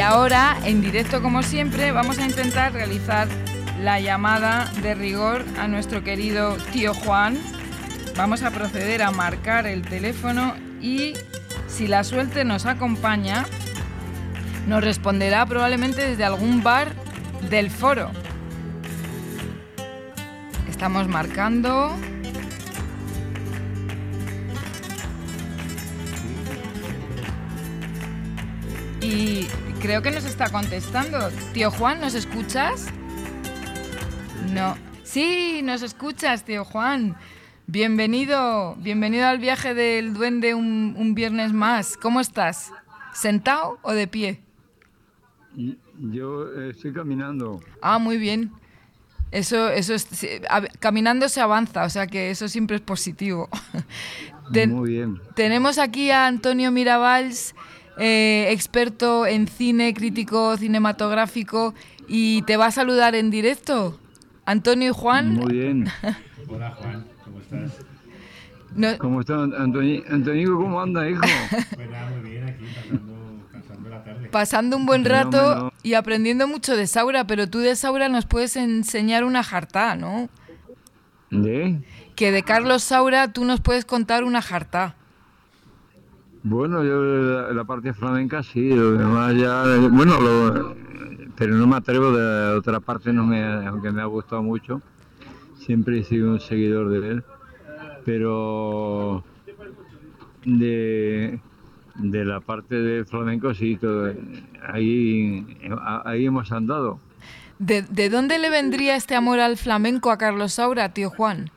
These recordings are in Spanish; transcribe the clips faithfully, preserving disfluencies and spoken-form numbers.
ahora, en directo como siempre, vamos a intentar realizar la llamada de rigor a nuestro querido tío Juan. Vamos a proceder a marcar el teléfono y, si la suerte nos acompaña, nos responderá probablemente desde algún bar del foro. Estamos marcando. Y creo que nos está contestando. Tío Juan, ¿nos escuchas? No. Sí, nos escuchas, tío Juan. Bienvenido, bienvenido al viaje del duende un, un viernes más. ¿Cómo estás? ¿Sentado o de pie? Yo eh, estoy caminando. Ah, muy bien. Eso, eso es, a, caminando se avanza, o sea que eso siempre es positivo. Ten, muy bien. Tenemos aquí a Antonio Mirabals, eh, experto en cine, crítico cinematográfico, y te va a saludar en directo. Antonio y Juan. Muy bien. Hola Juan, ¿cómo estás? No. ¿Cómo estás, Antonio? Antonio, ¿cómo anda, hijo? Pues nada, muy bien, aquí pasando, pasando la tarde. Pasando un buen rato no, no. y aprendiendo mucho de Saura, pero tú de Saura nos puedes enseñar una jartá, ¿no? ¿De? Que de Carlos Saura tú nos puedes contar una jartá. Bueno, yo la, la parte flamenca sí, lo demás ya... Bueno, lo, pero no me atrevo de otra parte, no me, aunque me ha gustado mucho. Siempre he sido un seguidor de él. Pero de, de la parte de flamenco sí, todo, ahí, ahí hemos andado. ¿De, ¿De dónde le vendría este amor al flamenco a Carlos Saura, tío Juan?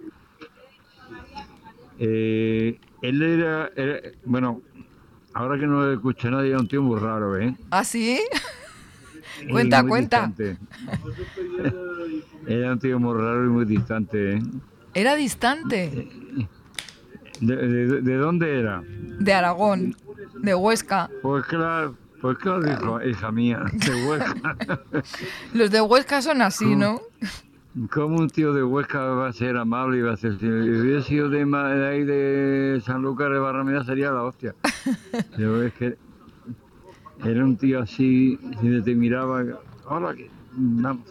Eh, él era, era, bueno, ahora que no lo escucha nadie, era un tío muy raro, ¿eh? ¿Ah, sí? Cuenta, cuenta. Distante. Era un tío muy raro y muy distante, ¿eh? ¿Era distante? ¿De, de, de dónde era? De Aragón, de Huesca. Pues claro, pues claro, hija, hija mía, de Huesca. Los de Huesca son así, ¿no? ¿Cómo un tío de Huesca va a ser amable y va a ser... Si hubiera sido de, de ahí de Sanlúcar de Barrameda sería la hostia. Pero es que era un tío así, si te miraba, hola, que vamos.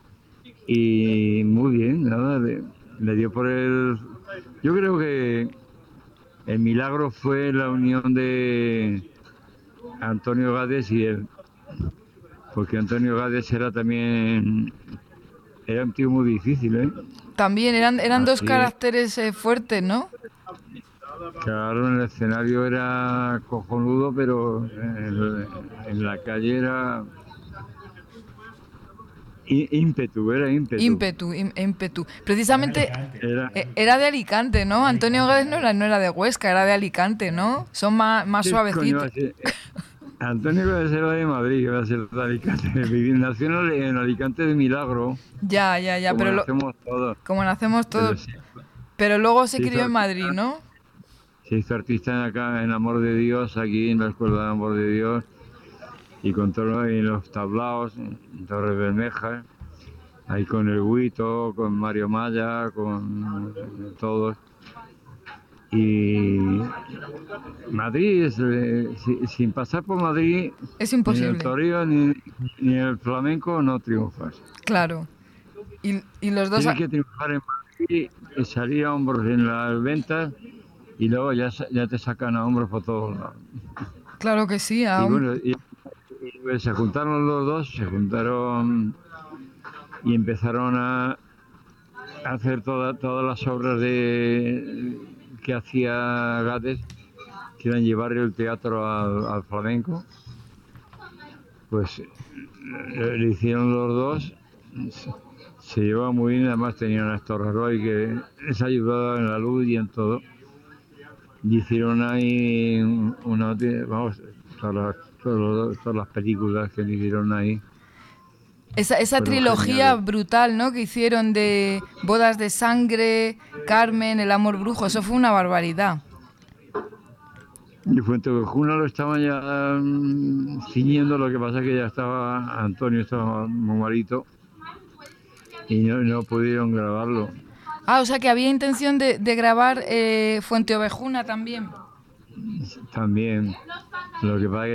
Y muy bien, nada, le, le dio por el... Yo creo que el milagro fue la unión de Antonio Gades y él. Porque Antonio Gades era también... Era un tío muy difícil, ¿eh? También eran, eran dos caracteres eh, fuertes, ¿no? Claro, en el escenario era cojonudo, pero en, en la calle era ímpetu, era ímpetu. Ímpetu, ímpetu. Precisamente era, era de Alicante, ¿no? Antonio Gades no era, no era de Huesca, era de Alicante, ¿no? Son más, más suavecitos. Antonio Gades era de Madrid, iba a ser de Alicante. Nació en Alicante de milagro. Ya, ya, ya, como pero nacemos lo, todos. Como nacemos todos. Pero, sí, pero luego se crió en Madrid, ¿no? Se hizo artista acá en Amor de Dios, aquí en la Escuela de Amor de Dios, y con todos los tablaos, en Torres Bermejas, ahí con el Huito, con Mario Maya, con todos. Y Madrid, es, eh, sin pasar por Madrid, es imposible. Ni el toreo ni, ni el flamenco no triunfas. Claro. Y, y los dos... Tienes que triunfar en Madrid, salir a hombros en las ventas y luego ya, ya te sacan a hombros por todos lados. Claro que sí. Y bueno, y, y se juntaron los dos, se juntaron y empezaron a hacer toda, todas las obras de que hacía Gades, que eran llevar el teatro al, al flamenco. Pues le hicieron los dos, se llevaba muy bien, además tenían a Néstor Roy que les ayudaba en la luz y en todo. Y hicieron ahí una, vamos, todas las, todas las películas que le hicieron ahí. Esa, esa trilogía genial. Brutal, ¿no? Que hicieron de Bodas de Sangre, Carmen, El Amor Brujo, eso fue una barbaridad. Y Fuentevejuna lo estaban ya um, ciñendo, lo que pasa es que ya estaba, Antonio estaba muy malito y no, no pudieron grabarlo. Ah, o sea que había intención de, de grabar eh, Fuenteovejuna también. También, lo que pasa es que